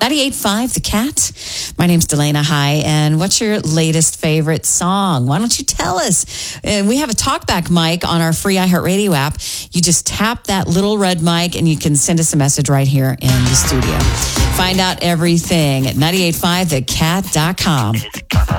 98.5 The Cat. My name's Delana. Hi. And what's your latest favorite song? Why don't you tell us? We have a talkback mic on our free iHeartRadio app. You just tap that little red mic and you can send us a message right here in the studio. Find out everything at 98.5thecat.com.